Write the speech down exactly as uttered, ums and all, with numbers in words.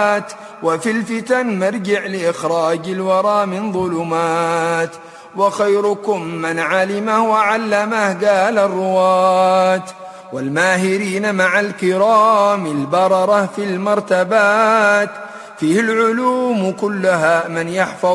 الآفات، وفي الفتن مرجع لإخراج الورى من ظلمات. وخيركم من علمه وعلمه قال الرواة، والماهرين مع الكرام البررة في المرتبات. فيه العلوم كلها من يحفظ